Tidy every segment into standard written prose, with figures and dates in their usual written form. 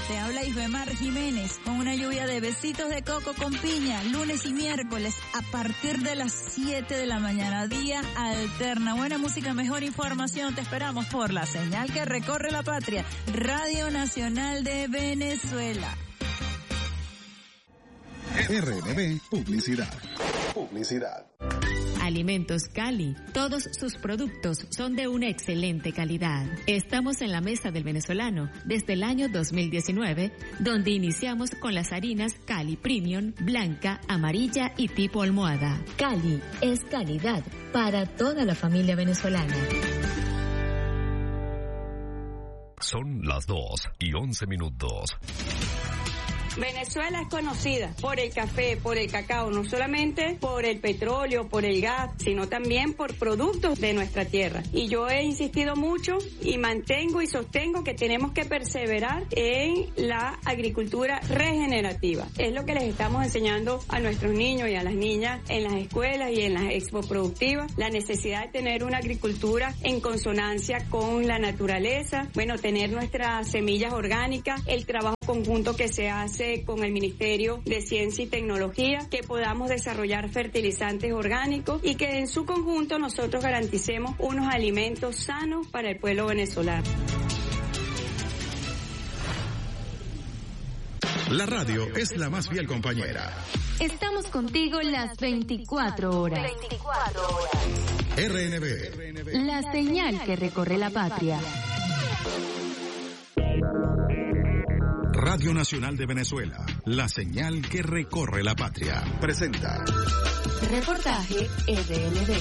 Te habla Isbemar Jiménez con una lluvia de besitos de coco con piña, lunes y miércoles a partir de las 7 de la mañana, día alterna. Buena música, mejor información, te esperamos por la señal que recorre la patria, Radio Nacional de Venezuela. RNB Publicidad. Alimentos Cali. Todos sus productos son de una excelente calidad. Estamos en la mesa del venezolano desde el año 2019, donde iniciamos con las harinas Cali Premium, blanca, amarilla y tipo almohada. Cali es calidad para toda la familia venezolana. Son las 2:11. Venezuela es conocida por el café, por el cacao, no solamente por el petróleo, por el gas, sino también por productos de nuestra tierra. Y yo he insistido mucho y mantengo y sostengo que tenemos que perseverar en la agricultura regenerativa. Es lo que les estamos enseñando a nuestros niños y a las niñas en las escuelas y en las expo productivas, la necesidad de tener una agricultura en consonancia con la naturaleza, tener nuestras semillas orgánicas, el trabajo conjunto que se hace con el Ministerio de Ciencia y Tecnología, que podamos desarrollar fertilizantes orgánicos y que en su conjunto nosotros garanticemos unos alimentos sanos para el pueblo venezolano. La radio es la más fiel compañera. Estamos contigo las 24 horas. RNB. La señal que recorre la patria. Radio Nacional de Venezuela, la señal que recorre la patria. Presenta. Reportaje RNB.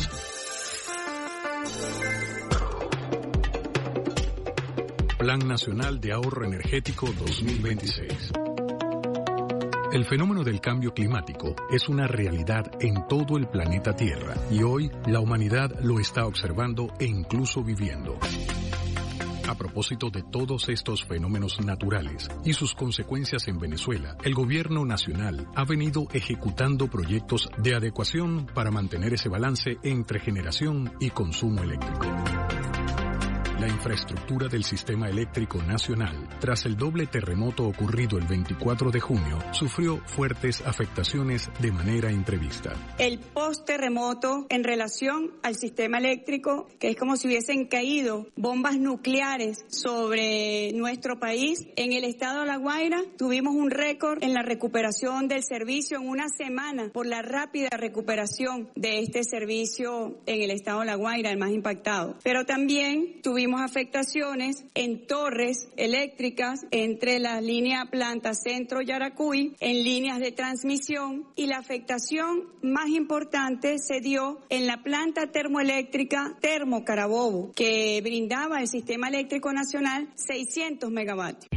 Plan Nacional de Ahorro Energético 2026. El fenómeno del cambio climático es una realidad en todo el planeta Tierra y hoy la humanidad lo está observando e incluso viviendo. A propósito de todos estos fenómenos naturales y sus consecuencias en Venezuela, el gobierno nacional ha venido ejecutando proyectos de adecuación para mantener ese balance entre generación y consumo eléctrico. La infraestructura del sistema eléctrico nacional, tras el doble terremoto ocurrido el 24 de junio, sufrió fuertes afectaciones de manera imprevista. El post-terremoto en relación al sistema eléctrico, que es como si hubiesen caído bombas nucleares sobre nuestro país. En el estado de La Guaira tuvimos un récord en la recuperación del servicio en una semana por la rápida recuperación de este servicio en el estado de La Guaira, el más impactado. Pero también tuvimos afectaciones en torres eléctricas entre la línea Planta Centro Yaracuy, en líneas de transmisión, y la afectación más importante se dio en la planta termoeléctrica Termo Carabobo, que brindaba al sistema eléctrico nacional 600 megavatios.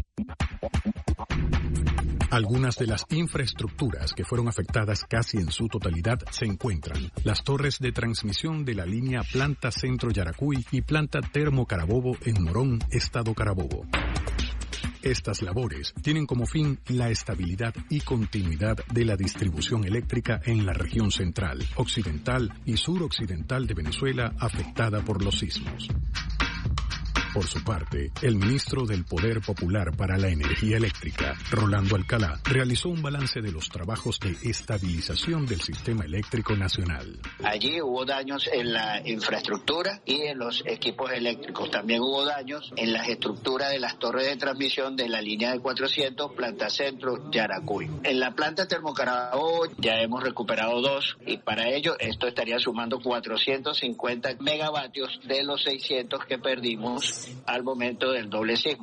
Algunas de las infraestructuras que fueron afectadas casi en su totalidad se encuentran: las torres de transmisión de la línea Planta Centro Yaracuy y Planta Termo Carabobo en Morón, Estado Carabobo. Estas labores tienen como fin la estabilidad y continuidad de la distribución eléctrica en la región central, occidental y suroccidental de Venezuela afectada por los sismos. Por su parte, el ministro del Poder Popular para la Energía Eléctrica, Rolando Alcalá, realizó un balance de los trabajos de estabilización del sistema eléctrico nacional. Allí hubo daños en la infraestructura y en los equipos eléctricos. También hubo daños en las estructuras de las torres de transmisión de la línea de 400, Planta Centro, Yaracuy. En la planta Termocarabobo ya hemos recuperado 2 y para ello esto estaría sumando 450 megavatios de los 600 que perdimos al momento del doble sismo.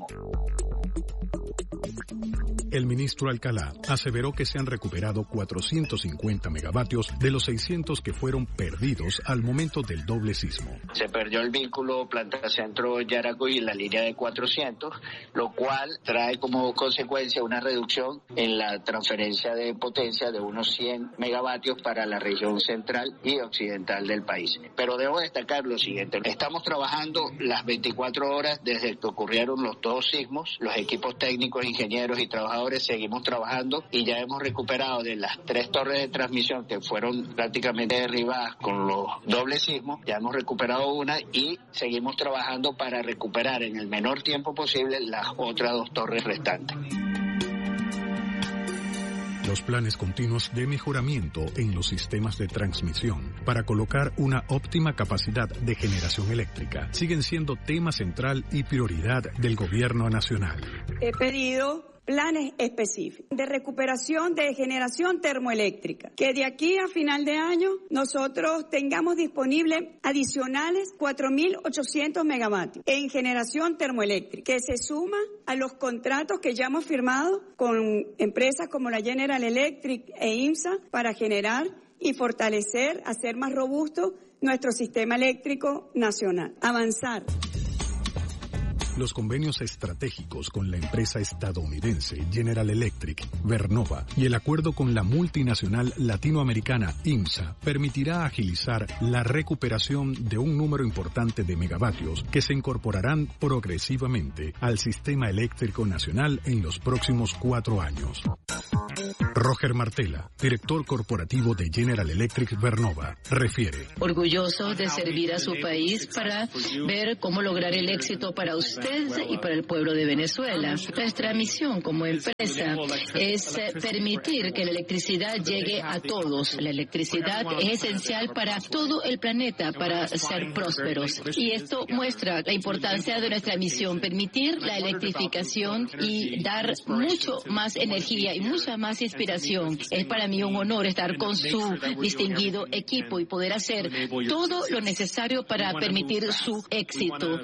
El ministro Alcalá aseveró que se han recuperado 450 megavatios de los 600 que fueron perdidos al momento del doble sismo. Se perdió el vínculo Planta Centro Yaracuy y la línea de 400, lo cual trae como consecuencia una reducción en la transferencia de potencia de unos 100 megavatios para la región central y occidental del país. Pero debo destacar lo siguiente: estamos trabajando las 24 horas desde que ocurrieron los 2 sismos. Los equipos técnicos, ingenieros y trabajadores seguimos trabajando y ya hemos recuperado de las 3 torres de transmisión que fueron prácticamente derribadas con los dobles sismos, ya hemos recuperado una y seguimos trabajando para recuperar en el menor tiempo posible las otras 2 torres restantes. Los planes continuos de mejoramiento en los sistemas de transmisión para colocar una óptima capacidad de generación eléctrica siguen siendo tema central y prioridad del gobierno nacional. He pedido planes específicos de recuperación de generación termoeléctrica, que de aquí a final de año nosotros tengamos disponibles adicionales 4.800 megavatios en generación termoeléctrica, que se suma a los contratos que ya hemos firmado con empresas como la General Electric e IMSA para generar y fortalecer, hacer más robusto nuestro sistema eléctrico nacional. Avanzar. Los convenios estratégicos con la empresa estadounidense General Electric, Vernova, y el acuerdo con la multinacional latinoamericana IMSA permitirá agilizar la recuperación de un número importante de megavatios que se incorporarán progresivamente al sistema eléctrico nacional en los próximos 4 años. Roger Martela, director corporativo de General Electric Vernova, refiere: orgulloso de servir a su país para ver cómo lograr el éxito para usted y para el pueblo de Venezuela. Nuestra misión como empresa es permitir que la electricidad llegue a todos. La electricidad es esencial para todo el planeta para ser prósperos. Y esto muestra la importancia de nuestra misión, permitir la electrificación y dar mucho más energía y mucha más inspiración. Es para mí un honor estar con su distinguido equipo y poder hacer todo lo necesario para permitir su éxito.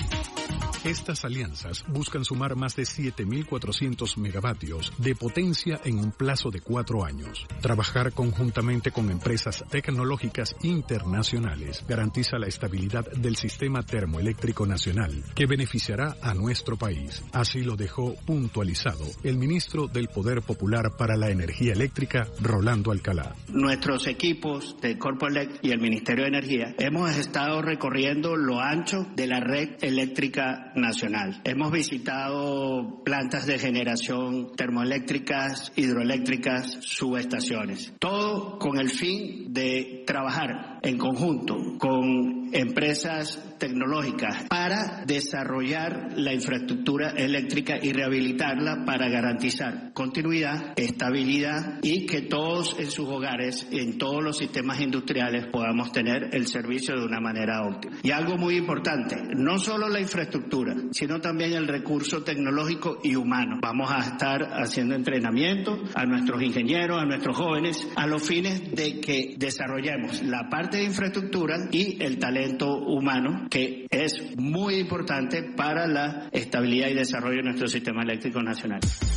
Estas alianzas buscan sumar más de 7.400 megavatios de potencia en un plazo de 4 años. Trabajar conjuntamente con empresas tecnológicas internacionales garantiza la estabilidad del sistema termoeléctrico nacional, que beneficiará a nuestro país. Así lo dejó puntualizado el ministro del Poder Popular para la Energía Eléctrica, Rolando Alcalá. Nuestros equipos de Corpoelec y el Ministerio de Energía hemos estado recorriendo lo ancho de la red eléctrica nacional. Hemos visitado plantas de generación termoeléctricas, hidroeléctricas, subestaciones. Todo con el fin de trabajar en conjunto con empresas tecnológicas para desarrollar la infraestructura eléctrica y rehabilitarla para garantizar continuidad, estabilidad y que todos en sus hogares, en todos los sistemas industriales, podamos tener el servicio de una manera óptima. Y algo muy importante, no solo la infraestructura, sino también el recurso tecnológico y humano. Vamos a estar haciendo entrenamiento a nuestros ingenieros, a nuestros jóvenes, a los fines de que desarrollemos la parte de infraestructura y el talento humano, que es muy importante para la estabilidad y desarrollo de nuestro sistema eléctrico nacional.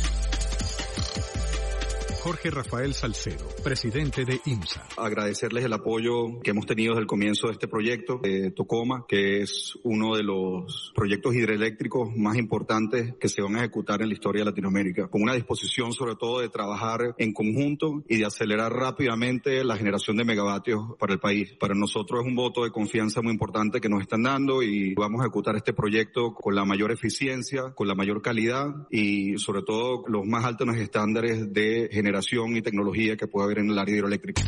Jorge Rafael Salcedo, presidente de IMSA. Agradecerles el apoyo que hemos tenido desde el comienzo de este proyecto de Tocoma, que es uno de los proyectos hidroeléctricos más importantes que se van a ejecutar en la historia de Latinoamérica, con una disposición sobre todo de trabajar en conjunto y de acelerar rápidamente la generación de megavatios para el país. Para nosotros es un voto de confianza muy importante que nos están dando y vamos a ejecutar este proyecto con la mayor eficiencia, con la mayor calidad y sobre todo los más altos estándares de generación y tecnología que puede haber en el área hidroeléctrica.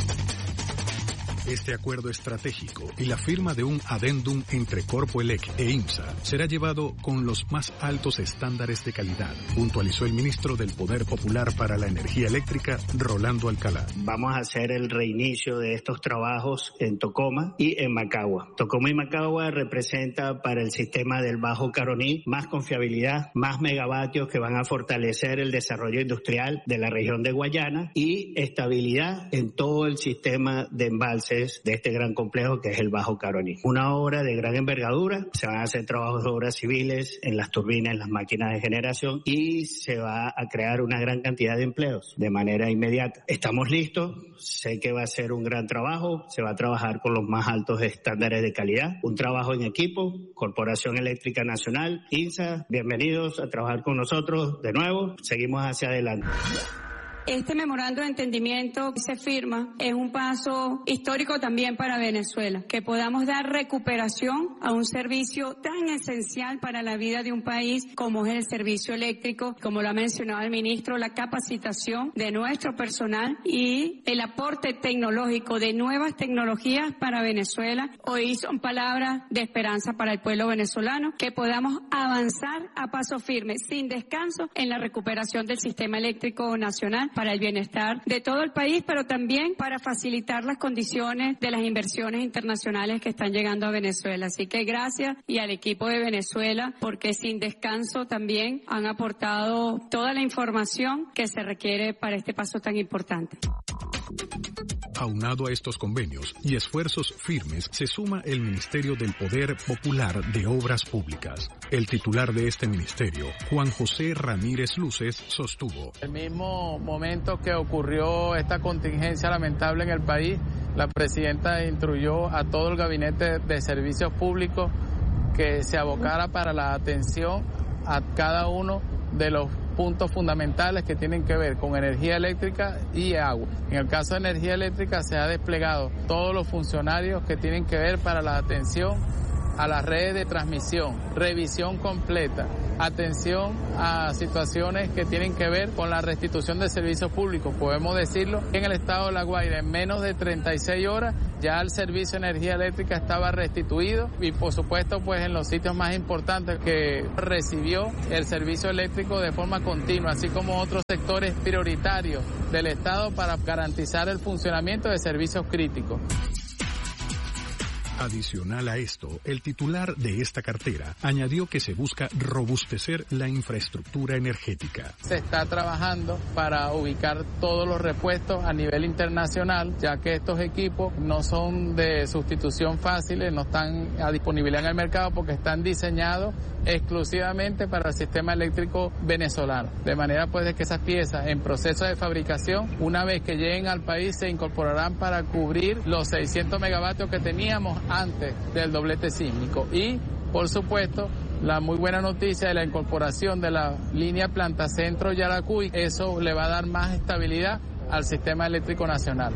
Este acuerdo estratégico y la firma de un adendum entre Corpoelec e IMSA será llevado con los más altos estándares de calidad, puntualizó el ministro del Poder Popular para la Energía Eléctrica, Rolando Alcalá. Vamos a hacer el reinicio de estos trabajos en Tocoma y en Macagua. Tocoma y Macagua representa para el sistema del Bajo Caroní más confiabilidad, más megavatios que van a fortalecer el desarrollo industrial de la región de Guayana y estabilidad en todo el sistema de embalses de este gran complejo que es el Bajo Caroní. Una obra de gran envergadura, se van a hacer trabajos de obras civiles en las turbinas, en las máquinas de generación y se va a crear una gran cantidad de empleos de manera inmediata. Estamos listos, sé que va a ser un gran trabajo, se va a trabajar con los más altos estándares de calidad, un trabajo en equipo, Corporación Eléctrica Nacional, INSA, bienvenidos a trabajar con nosotros de nuevo, seguimos hacia adelante. Este memorando de entendimiento que se firma es un paso histórico también para Venezuela, que podamos dar recuperación a un servicio tan esencial para la vida de un país como es el servicio eléctrico, como lo ha mencionado el ministro, la capacitación de nuestro personal y el aporte tecnológico de nuevas tecnologías para Venezuela. Hoy son palabras de esperanza para el pueblo venezolano, que podamos avanzar a paso firme, sin descanso, en la recuperación del sistema eléctrico nacional. para el bienestar de todo el país, pero también para facilitar las condiciones de las inversiones internacionales que están llegando a Venezuela. Así que gracias y al equipo de Venezuela, porque sin descanso también han aportado toda la información que se requiere para este paso tan importante. Aunado a estos convenios y esfuerzos firmes, se suma el Ministerio del Poder Popular de Obras Públicas. El titular de este ministerio, Juan José Ramírez Luces, sostuvo: el mismo momento que ocurrió esta contingencia lamentable en el país, la presidenta instruyó a todo el gabinete de servicios públicos que se abocara para la atención a cada uno de los puntos fundamentales que tienen que ver con energía eléctrica y agua. En el caso de energía eléctrica se ha desplegado todos los funcionarios que tienen que ver para la atención a las redes de transmisión, revisión completa, atención a situaciones que tienen que ver con la restitución de servicios públicos. Podemos decirlo, en el estado de La Guaira, en menos de 36 horas, ya el servicio de energía eléctrica estaba restituido y por supuesto pues en los sitios más importantes que recibió el servicio eléctrico de forma continua, así como otros sectores prioritarios del estado para garantizar el funcionamiento de servicios críticos. Adicional a esto, el titular de esta cartera añadió que se busca robustecer la infraestructura energética. Se está trabajando para ubicar todos los repuestos a nivel internacional, ya que estos equipos no son de sustitución fáciles, no están a disponibilidad en el mercado porque están diseñados exclusivamente para el sistema eléctrico venezolano. De manera pues de que esas piezas en proceso de fabricación, una vez que lleguen al país, se incorporarán para cubrir los 600 megavatios que teníamos antes del doblete sísmico. Y, por supuesto, la muy buena noticia de la incorporación de la línea Planta Centro Yaracuy, eso le va a dar más estabilidad al sistema eléctrico nacional.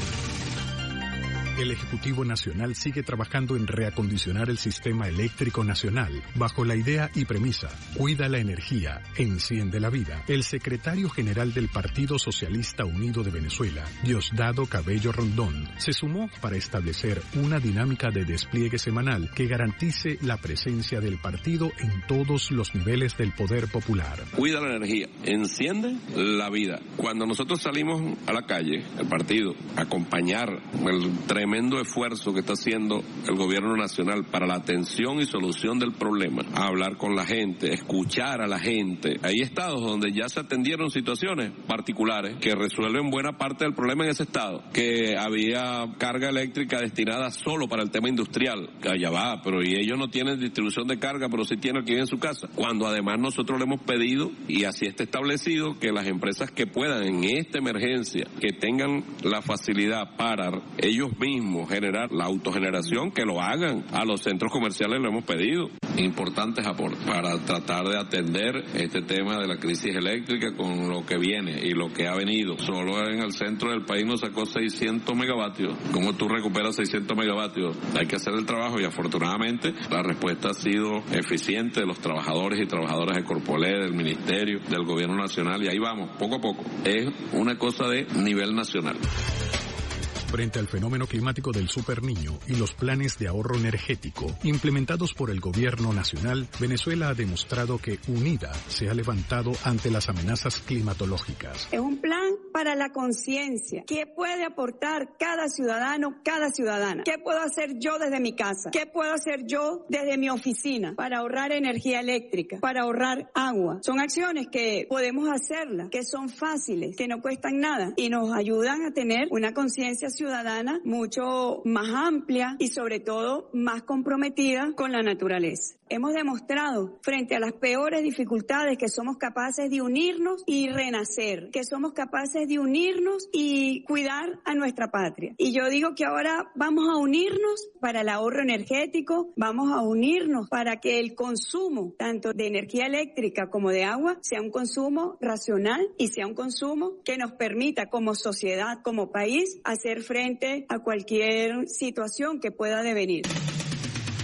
El Ejecutivo Nacional sigue trabajando en reacondicionar el sistema eléctrico nacional bajo la idea y premisa: cuida la energía, enciende la vida. El secretario general del Partido Socialista Unido de Venezuela, Diosdado Cabello Rondón, se sumó para establecer una dinámica de despliegue semanal que garantice la presencia del partido en todos los niveles del poder popular. Cuida la energía, enciende la vida. Cuando nosotros salimos a la calle, el partido, a acompañar el tremendo esfuerzo que está haciendo el gobierno nacional para la atención y solución del problema, a hablar con la gente, escuchar a la gente. Hay estados donde ya se atendieron situaciones particulares que resuelven buena parte del problema en ese estado, que había carga eléctrica destinada solo para el tema industrial, que allá va, pero y ellos no tienen distribución de carga, pero sí tienen aquí en su casa, cuando además nosotros le hemos pedido, y así está establecido, que las empresas que puedan en esta emergencia, que tengan la facilidad para ellos mismos generar la autogeneración, que lo hagan. A los centros comerciales lo hemos pedido. Importantes aportes para tratar de atender este tema de la crisis eléctrica con lo que viene y lo que ha venido. Solo en el centro del país nos sacó 600 megavatios. ¿Cómo tú recuperas 600 megavatios? Hay que hacer el trabajo y afortunadamente la respuesta ha sido eficiente de los trabajadores y trabajadoras de Corpoelec, del Ministerio, del Gobierno Nacional, y ahí vamos, poco a poco. Es una cosa de nivel nacional. Frente al fenómeno climático del superniño y los planes de ahorro energético implementados por el gobierno nacional, Venezuela ha demostrado que unida se ha levantado ante las amenazas climatológicas. Es un plan para la conciencia. ¿Qué puede aportar cada ciudadano, cada ciudadana? ¿Qué puedo hacer yo desde mi casa? ¿Qué puedo hacer yo desde mi oficina para ahorrar energía eléctrica, para ahorrar agua? Son acciones que podemos hacerlas, que son fáciles, que no cuestan nada y nos ayudan a tener una conciencia ciudadana mucho más amplia y sobre todo más comprometida con la naturaleza. Hemos demostrado frente a las peores dificultades que somos capaces de unirnos y renacer, que somos capaces de unirnos y cuidar a nuestra patria. Y yo digo que ahora vamos a unirnos para el ahorro energético, vamos a unirnos para que el consumo tanto de energía eléctrica como de agua sea un consumo racional y sea un consumo que nos permita como sociedad, como país, hacer frente a cualquier situación que pueda devenir.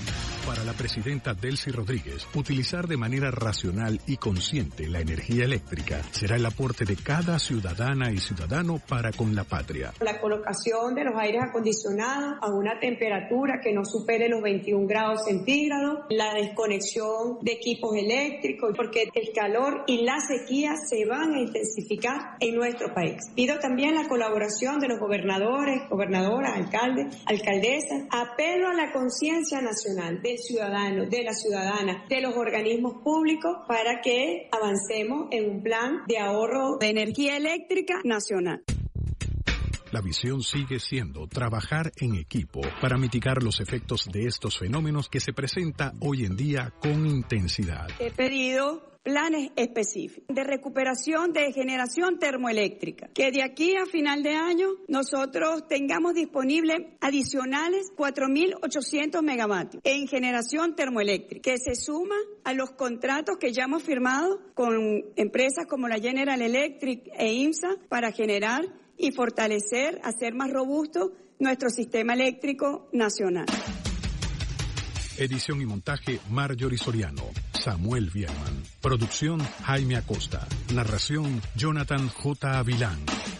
Para la presidenta Delcy Rodríguez, utilizar de manera racional y consciente la energía eléctrica será el aporte de cada ciudadana y ciudadano para con la patria. La colocación de los aires acondicionados a una temperatura que no supere los 21 grados centígrados, la desconexión de equipos eléctricos, porque el calor y la sequía se van a intensificar en nuestro país. Pido también la colaboración de los gobernadores, gobernadoras, alcaldes, alcaldesas. Apelo a la conciencia nacional del ciudadano, de la ciudadana, de los organismos públicos para que avancemos en un plan de ahorro de energía eléctrica nacional. La visión sigue siendo trabajar en equipo para mitigar los efectos de estos fenómenos que se presenta hoy en día con intensidad. He pedido planes específicos de recuperación de generación termoeléctrica, que de aquí a final de año nosotros tengamos disponibles adicionales 4.800 megavatios en generación termoeléctrica, que se suma a los contratos que ya hemos firmado con empresas como la General Electric e IMSA para generar y fortalecer, hacer más robusto nuestro sistema eléctrico nacional. Edición y montaje Marjorie Soriano, Samuel Bierman. Producción Jaime Acosta. Narración Jonathan J. Avilán.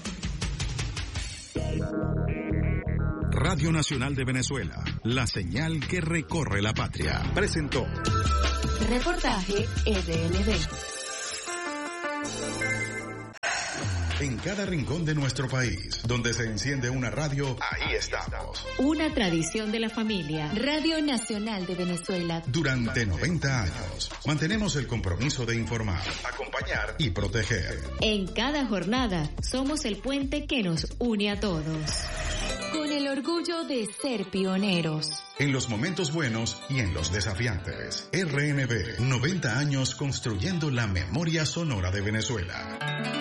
Radio Nacional de Venezuela, la señal que recorre la patria. Presentó Reportaje RNB. En cada rincón de nuestro país, donde se enciende una radio, ahí estamos. Una tradición de la familia. Radio Nacional de Venezuela. Durante 90 años, mantenemos el compromiso de informar, acompañar y proteger. En cada jornada, somos el puente que nos une a todos. Con el orgullo de ser pioneros. En los momentos buenos y en los desafiantes. RNB, 90 años construyendo la memoria sonora de Venezuela.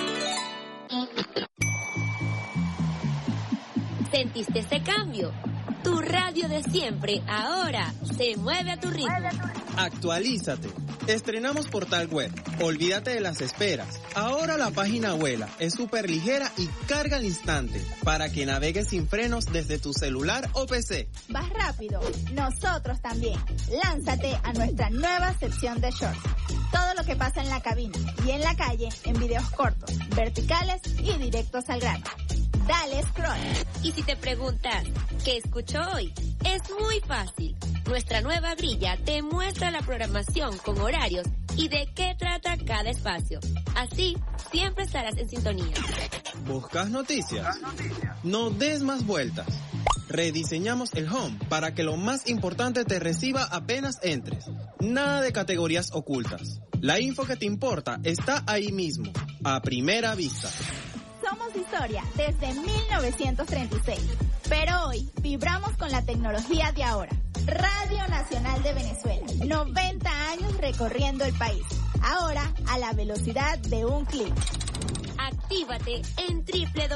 ¿Sentiste ese cambio? Tu radio de siempre ahora se mueve a tu ritmo. Actualízate. Estrenamos portal web. Olvídate de las esperas. Ahora la página vuela, es súper ligera y carga al instante para que navegues sin frenos desde tu celular o PC. ¿Vas rápido? Nosotros también. Lánzate a nuestra nueva sección de shorts. Todo lo que pasa en la cabina y en la calle en videos cortos, verticales y directos al grano. Dale scroll. Y si te preguntas, ¿qué escucho hoy? Es muy fácil. Nuestra nueva grilla te muestra la programación con horarios y de qué trata cada espacio. Así, siempre estarás en sintonía. ¿Buscas noticias? No des más vueltas. Rediseñamos el home para que lo más importante te reciba apenas entres. Nada de categorías ocultas. La info que te importa está ahí mismo, a primera vista. Somos historia desde 1936, pero hoy vibramos con la tecnología de ahora. Radio Nacional de Venezuela, 90 años recorriendo el país, ahora a la velocidad de un clic. Actívate en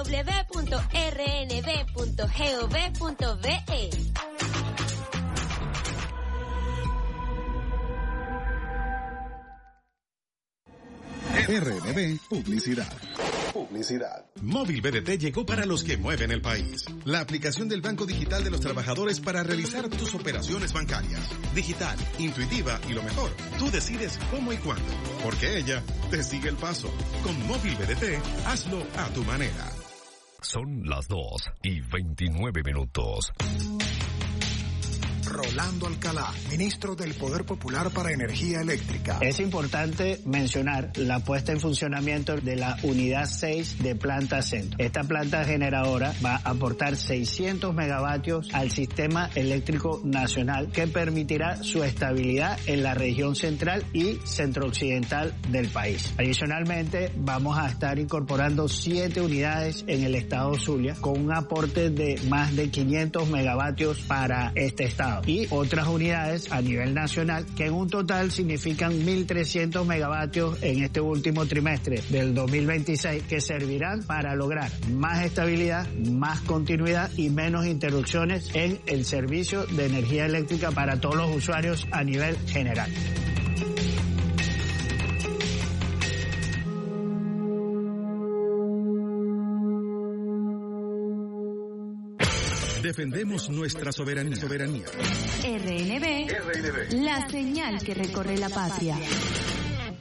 www.rnb.gov.be. RNB Publicidad. Móvil BDT llegó para los que mueven el país. La aplicación del Banco Digital de los Trabajadores para realizar tus operaciones bancarias. Digital, intuitiva y lo mejor, tú decides cómo y cuándo. Porque ella te sigue el paso. Con Móvil BDT, hazlo a tu manera. Son las 2:29. Rolando Alcalá, ministro del Poder Popular para Energía Eléctrica. Es importante mencionar la puesta en funcionamiento de la unidad 6 de Planta Centro. Esta planta generadora va a aportar 600 megavatios al sistema eléctrico nacional que permitirá su estabilidad en la región central y centro-occidental del país. Adicionalmente, vamos a estar incorporando 7 unidades en el estado Zulia con un aporte de más de 500 megavatios para este estado. Y otras unidades a nivel nacional que en un total significan 1.300 megavatios en este último trimestre del 2026 que servirán para lograr más estabilidad, más continuidad y menos interrupciones en el servicio de energía eléctrica para todos los usuarios a nivel general. Defendemos nuestra soberanía. RNB, la señal que recorre la patria.